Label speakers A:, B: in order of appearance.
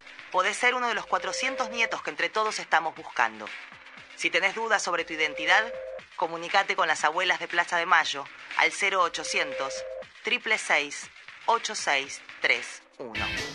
A: Podés ser uno de los 400 nietos que entre todos estamos buscando. Si tenés dudas sobre tu identidad, comunicate con las abuelas de Plaza de Mayo al 0800 666 8631.